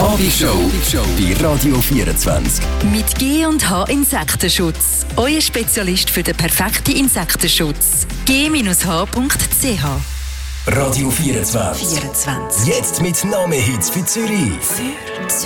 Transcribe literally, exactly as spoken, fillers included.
Abishow bei Radio vierundzwanzig. Mit G und H Insektenschutz. Euer Spezialist für den perfekten Insektenschutz. g H punkt c h. Radio vierundzwanzig. vierundzwanzig. Jetzt mit Name-Hits für Zürich. Für